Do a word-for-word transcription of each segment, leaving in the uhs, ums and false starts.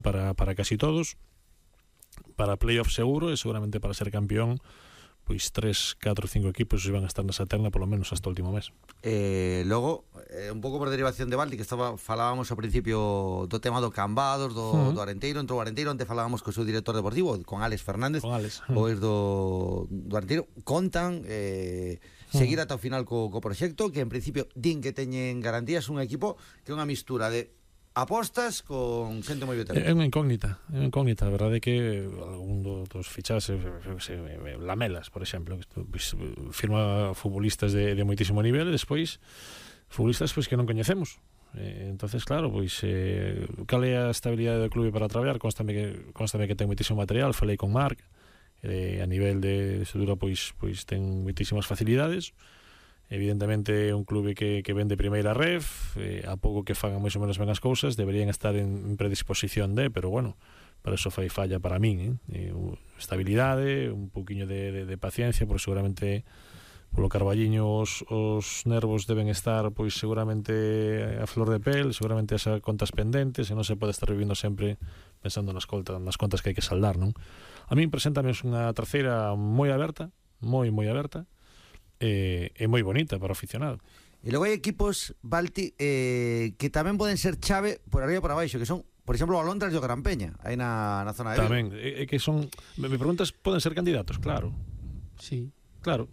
para, para casi todos, para playoff seguro e seguramente para ser campeón pois tres, catro, cinco equipos iban a estar nesa terna polo menos hasta o último mes. Eh, logo, eh, un pouco por derivación de Baldi, que estaba falábamos ao principio do tema do Cambados, do, uh-huh. do Arenteiro, entrou o Arenteiro, onte falábamos co seu director deportivo, con Alex Fernández, con Alex. Uh-huh. Pois do, do Arenteiro, contan eh, seguir uh-huh. ata o final co, co proxecto, que en principio din que teñen garantías un equipo que é unha mistura de apostas con xente moi veterana. É unha incógnita, é unha incógnita, a verdade é que algún dos fichases, Lamelas, por exemplo, que pues, firma futbolistas de, de moitísimo nivel e despois futbolistas pues, que non coñecemos. Eh, entonces, claro, pois eh, cal é a estabilidade do clube para traballar? Constame que, constame que ten moitísimo material, falei con Marc, eh, a nivel de estrutura pois, pois ten moitísimas facilidades. Evidentemente é un clube que, que vende primeira ref, eh, a pouco que fagan máis ou menos ben as cousas deberían estar en predisposición de, pero bueno, para eso fai falla para min, eh? Estabilidade, un pouquiño de, de, de paciencia, porque seguramente polo Carballiño os, os nervos deben estar pois seguramente a flor de pel, seguramente esas contas pendentes, e non se pode estar vivindo sempre pensando nas, colta, nas contas que hai que saldar, non? A min preséntame unha terceira moi aberta, moi moi aberta, é eh, moi bonita para o aficionado. E logo hai equipos, Balti, eh, que tamén poden ser chave por arriba e por abaixo, que son, por exemplo, o Alondras e o Gran Peña, aí na, na zona de tamén, é, é que son, me, me preguntas, poden ser candidatos, claro. Sí. Claro.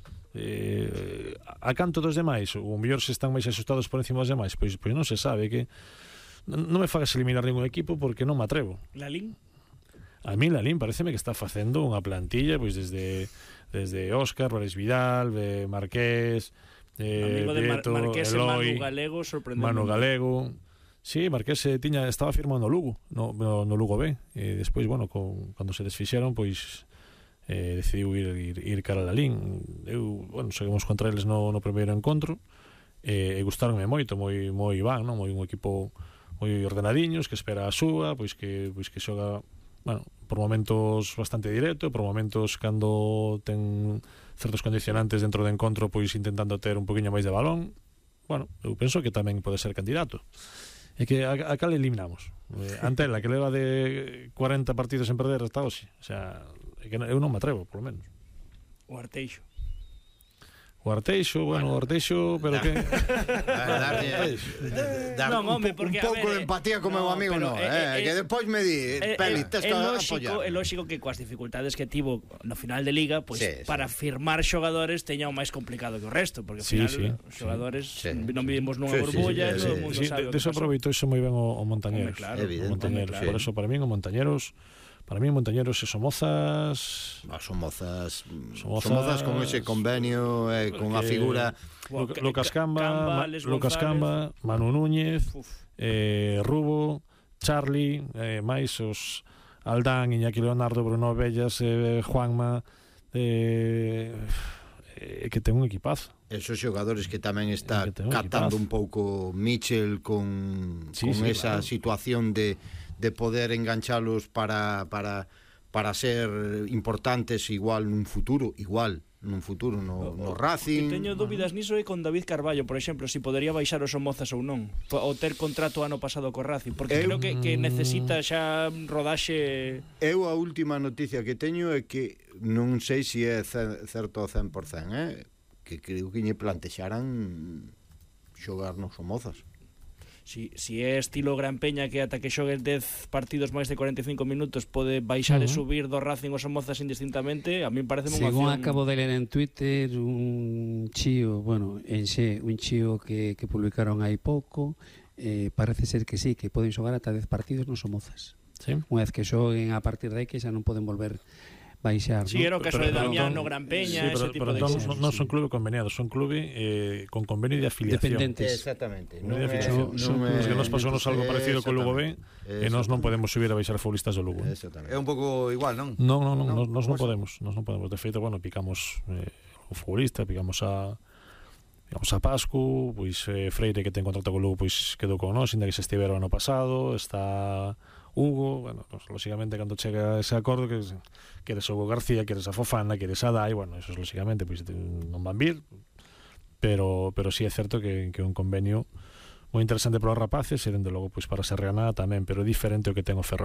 Eh, a canto dos demais, ou mellor se están máis asustados por encima dos demais, pois, pois non se sabe, que non me fagas eliminar ningún equipo porque non me atrevo. Lalín? A mí Lalín pareceme que está facendo unha plantilla pois desde desde Óscar, Vares Vidal, de Marqués, eh, amigo de Prieto, Mar Marqués Eloi, Manu Galego, sorprendente. Manu Galego. Sí, Marqués eh, tiña, estaba firmando Lugo, no, no, no Lugo B, e despois, bueno, con, cando se desfixeron, pois eh, decidiu ir, ir, ir cara a Lalín. Eu, bueno, seguimos contra eles no, no primeiro encontro, e, e gustaronme moito, moi moi van, non? Moi un equipo moi ordenadiños, que espera a súa, pois que pois que xoga, bueno, por momentos bastante directo, por momentos cando ten certos condicionantes dentro do encontro, pois intentando ter un poquinho máis de balón. Bueno, eu penso que tamén pode ser candidato. É que a, a cal eliminamos? Eh, Antela, que leva de cuarenta partidos en perder hasta hoxe. O sea, é que eu non me atrevo, por lo menos. O Arteixo. O Arteixo, bueno, o Arteixo, pero que darlle dar non, un, home, porque, un pouco de empatía con meu amigo, no, eh, eh, que depois me di, eh, Peli, tes que apoiar. É lógico que coas dificultades que tivo no final de liga, pois sí, para sí. firmar xogadores teña o máis complicado que o resto, porque ao sí, final sí, os xogadores sí, non vivimos nunha sí, burbulla, sí, sí, todo o sí, mundo sí, sabe. De, de eso aproveitou iso moi ben o, o Montañeros. Home, claro, evidente, o Montañeros. claro. Por eso para min o Montañeros, para mí Montañeros e Somozas, ah, Somozas, Somozas, Somozas con ese convenio, eh, con a figura Lu, Lucas Camba, Camba Lucas Camba, Manu Núñez, eh, Rubo, Charlie, eh, máis os Aldán, Iñaki Leonardo, Bruno Bellas, eh, Juanma, eh, eh, que ten un equipazo. Esos xogadores que tamén está que catando un pouco Michel con, sí, con sí, esa claro. situación de, de poder enganchalos para, para, para ser importantes igual nun futuro, igual nun futuro no, no Racing. Que teño dúbidas niso é con David Carballo, por exemplo, si podería baixar os Somozas ou non, ou ter contrato ano pasado co Racing, porque eu, creo que, que necesita xa rodaxe. Eu a última noticia que teño é que non sei se é certo ao cen por cen, eh? que creo que lle plantexaran xogar nos Somozas. Si, si é estilo Gran Peña, que ata que xogue dez partidos máis de cuarenta e cinco minutos pode baixar uh-huh. e subir do Racing os Somozas indistintamente, a mí parece unha Según opción. acabo de ler en Twitter un chío, bueno, en xe, un chío que, que publicaron hai pouco, eh, parece ser que sí, que poden xogar ata dez partidos nos Somozas. Sí. Unha vez que xoguen a partir de aí que xa non poden volver baixar, Si, sí, ¿no? era o caso pero, de Damián pero, no Gran Peña, sí, ese pero, tipo pero de cosas. cosas. Non son clube conveniados, son clube eh, con convenio de afiliación. Dependentes. Exactamente. Non é, son, son non clubes que nos pasounos algo parecido co Lugo B e nós non podemos subir a baixar futbolistas do Lugo. É un pouco igual, non? Non, non, non, no, nos, nos non podemos, nos non podemos. De feito, bueno, picamos eh, o futbolista, picamos a picamos a Pascu, pois eh, Freire, que ten contrato co Lugo, pois quedou con nós, ainda que se estivera o ano pasado, está Hugo, bueno, pues, lógicamente cando chega ese acordo que queres a Hugo García, queres a Fofana, queres a Dai, bueno, eso es lógicamente pois pues, non van vir, pero pero si sí é certo que que é un convenio moi interesante para os rapaces e dende logo pois pues, para Serranada tamén, pero é diferente o que ten o Ferrol.